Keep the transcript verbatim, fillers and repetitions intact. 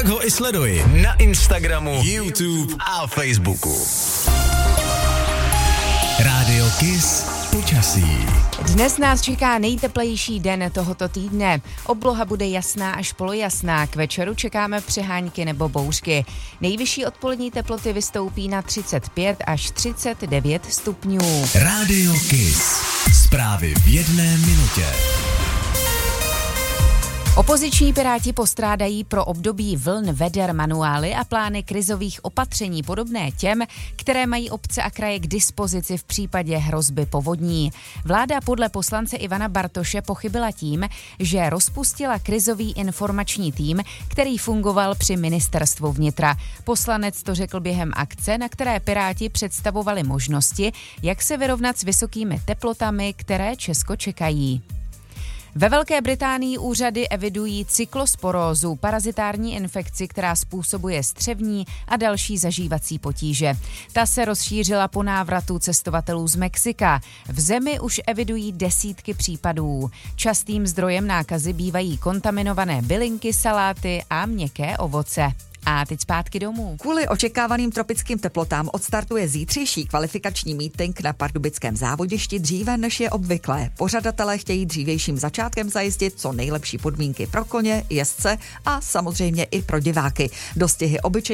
Tak ho i sleduj na Instagramu, YouTube a Facebooku. Rádio Kiss počasí. Dnes nás čeká nejteplejší den tohoto týdne. Obloha bude jasná až polojasná, k večeru čekáme přehánky nebo bouřky. Nejvyšší odpolední teploty vystoupí na třicet pět až třicet devět stupňů. Rádio Kiss. Zprávy v jedné minutě. Opoziční piráti postrádají pro období vln veder manuály a plány krizových opatření podobné těm, které mají obce a kraje k dispozici v případě hrozby povodní. Vláda podle poslance Ivana Bartoše pochybila tím, že rozpustila krizový informační tým, který fungoval při ministerstvu vnitra. Poslanec to řekl během akce, na které piráti představovali možnosti, jak se vyrovnat s vysokými teplotami, které Česko čekají. Ve Velké Británii úřady evidují cyklosporózu, parazitární infekci, která způsobuje střevní a další zažívací potíže. Ta se rozšířila po návratu cestovatelů z Mexika. V zemi už evidují desítky případů. Častým zdrojem nákazy bývají kontaminované bylinky, saláty a měkké ovoce. A teď zpátky domů. Kvůli očekávaným tropickým teplotám odstartuje zítřejší kvalifikační mítink na pardubickém závodišti dříve, než je obvyklé. Pořadatelé chtějí dřívějším začátkem zajistit co nejlepší podmínky pro koně, jezdce a samozřejmě i pro diváky. Dostihy obyčejných